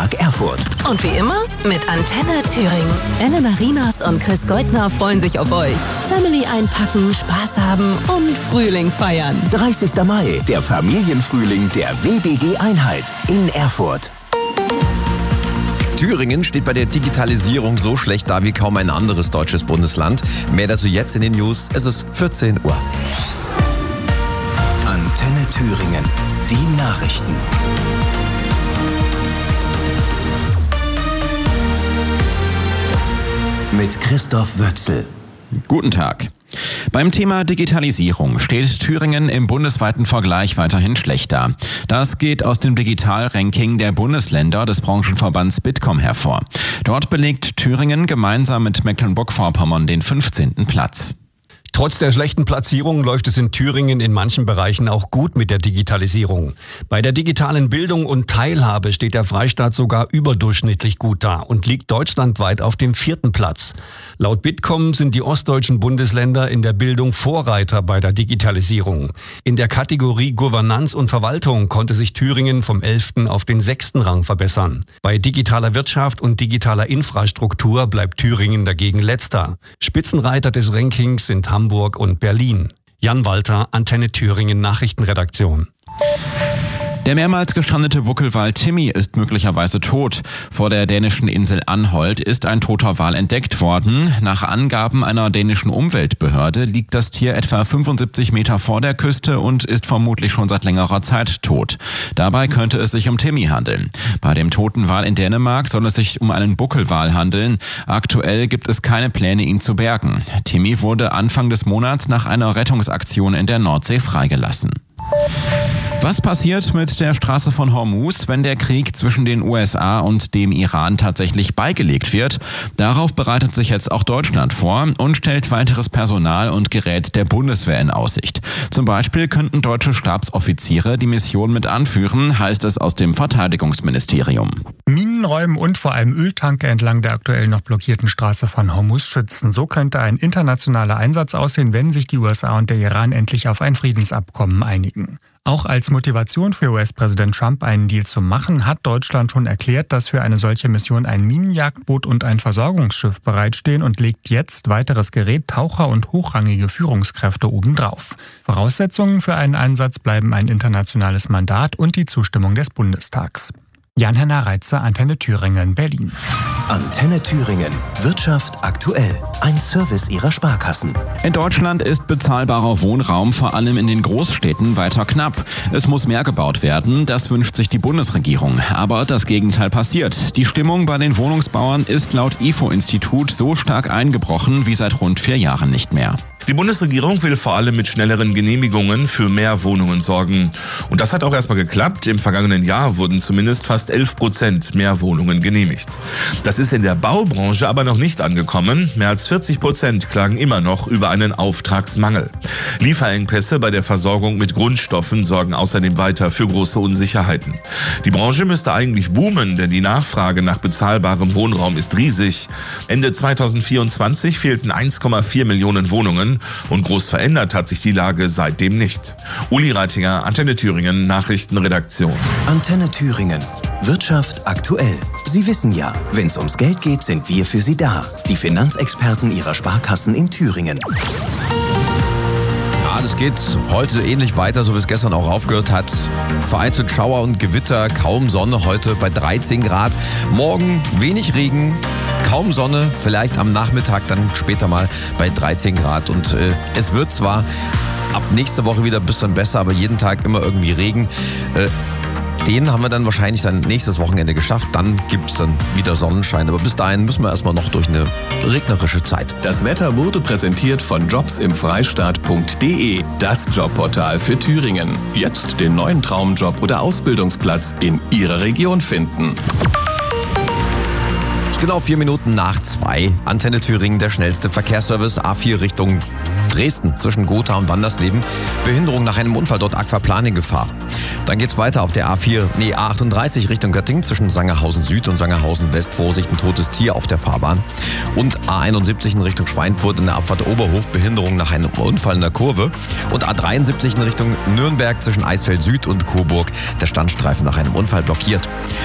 Tag Erfurt. Und wie immer mit Antenne Thüringen. Elena Rinas und Chris Goldner freuen sich auf euch. Family einpacken, Spaß haben und Frühling feiern. 30. Mai, der Familienfrühling der WBG-Einheit in Erfurt. Thüringen steht bei der Digitalisierung so schlecht da wie kaum ein anderes deutsches Bundesland. Mehr dazu jetzt in den News. Es ist 14 Uhr. Antenne Thüringen. Die Nachrichten. Mit Christoph Wötzel. Guten Tag. Beim Thema Digitalisierung steht Thüringen im bundesweiten Vergleich weiterhin schlecht da. Das geht aus dem Digital-Ranking der Bundesländer des Branchenverbands Bitkom hervor. Dort belegt Thüringen gemeinsam mit Mecklenburg-Vorpommern den 15. Platz. Trotz der schlechten Platzierung läuft es in Thüringen in manchen Bereichen auch gut mit der Digitalisierung. Bei der digitalen Bildung und Teilhabe steht der Freistaat sogar überdurchschnittlich gut da und liegt deutschlandweit auf dem 4. Platz. Laut Bitkom sind die ostdeutschen Bundesländer in der Bildung Vorreiter bei der Digitalisierung. In der Kategorie Governanz und Verwaltung konnte sich Thüringen vom 11. auf den 6. Rang verbessern. Bei digitaler Wirtschaft und digitaler Infrastruktur bleibt Thüringen dagegen letzter. Spitzenreiter des Rankings sind Hamburg und Berlin. Jan Walter, Antenne Thüringen Nachrichtenredaktion. Der mehrmals gestrandete Buckelwal Timmy ist möglicherweise tot. Vor der dänischen Insel Anholt ist ein toter Wal entdeckt worden. Nach Angaben einer dänischen Umweltbehörde liegt das Tier etwa 75 Meter vor der Küste und ist vermutlich schon seit längerer Zeit tot. Dabei könnte es sich um Timmy handeln. Bei dem toten Wal in Dänemark soll es sich um einen Buckelwal handeln. Aktuell gibt es keine Pläne, ihn zu bergen. Timmy wurde Anfang des Monats nach einer Rettungsaktion in der Nordsee freigelassen. Was passiert mit der Straße von Hormuz, wenn der Krieg zwischen den USA und dem Iran tatsächlich beigelegt wird? Darauf bereitet sich jetzt auch Deutschland vor und stellt weiteres Personal und Gerät der Bundeswehr in Aussicht. Zum Beispiel könnten deutsche Stabsoffiziere die Mission mit anführen, heißt es aus dem Verteidigungsministerium. Minen räumen und vor allem Öltanker entlang der aktuell noch blockierten Straße von Hormuz schützen. So könnte ein internationaler Einsatz aussehen, wenn sich die USA und der Iran endlich auf ein Friedensabkommen einigen. Auch als Motivation für US-Präsident Trump, einen Deal zu machen, hat Deutschland schon erklärt, dass für eine solche Mission ein Minenjagdboot und ein Versorgungsschiff bereitstehen und legt jetzt weiteres Gerät, Taucher und hochrangige Führungskräfte obendrauf. Voraussetzungen für einen Einsatz bleiben ein internationales Mandat und die Zustimmung des Bundestags. Jan-Henner Reitzer, Antenne Thüringen, Berlin. Antenne Thüringen. Wirtschaft aktuell. Ein Service Ihrer Sparkassen. In Deutschland ist bezahlbarer Wohnraum vor allem in den Großstädten weiter knapp. Es muss mehr gebaut werden, das wünscht sich die Bundesregierung. Aber das Gegenteil passiert. Die Stimmung bei den Wohnungsbauern ist laut IFO-Institut so stark eingebrochen wie seit rund 4 Jahren nicht mehr. Die Bundesregierung will vor allem mit schnelleren Genehmigungen für mehr Wohnungen sorgen. Und das hat auch erstmal geklappt. Im vergangenen Jahr wurden zumindest fast 11% mehr Wohnungen genehmigt. Das ist in der Baubranche aber noch nicht angekommen. Mehr als 40% klagen immer noch über einen Auftragsmangel. Lieferengpässe bei der Versorgung mit Grundstoffen sorgen außerdem weiter für große Unsicherheiten. Die Branche müsste eigentlich boomen, denn die Nachfrage nach bezahlbarem Wohnraum ist riesig. Ende 2024 fehlten 1,4 Millionen Wohnungen. Und groß verändert hat sich die Lage seitdem nicht. Uli Reitinger, Antenne Thüringen, Nachrichtenredaktion. Antenne Thüringen. Wirtschaft aktuell. Sie wissen ja, wenn es ums Geld geht, sind wir für Sie da. Die Finanzexperten Ihrer Sparkassen in Thüringen. Ja, das geht heute ähnlich weiter, so wie es gestern auch aufgehört hat. Vereinzelt Schauer und Gewitter, kaum Sonne heute bei 13 Grad. Morgen wenig Regen, kaum Sonne, vielleicht am Nachmittag dann später mal bei 13 Grad. Und es wird zwar ab nächster Woche wieder ein bisschen besser, aber jeden Tag immer irgendwie Regen. Den haben wir dann wahrscheinlich dann nächstes Wochenende geschafft. Dann gibt es dann wieder Sonnenschein. Aber bis dahin müssen wir erstmal noch durch eine regnerische Zeit. Das Wetter wurde präsentiert von jobsimfreistaat.de, das Jobportal für Thüringen. Jetzt den neuen Traumjob oder Ausbildungsplatz in Ihrer Region finden. Genau 4 Minuten nach 2. Antenne Thüringen, der schnellste Verkehrsservice. A4 Richtung Dresden zwischen Gotha und Wandersleben. Behinderung nach einem Unfall, dort Aquaplaning-Gefahr. Dann geht's weiter auf der A38 Richtung Göttingen zwischen Sangerhausen Süd und Sangerhausen West. Vorsicht, ein totes Tier auf der Fahrbahn. Und A71 in Richtung Schweinfurt in der Abfahrt Oberhof. Behinderung nach einem Unfall in der Kurve. Und A73 in Richtung Nürnberg zwischen Eisfeld Süd und Coburg. Der Standstreifen nach einem Unfall blockiert.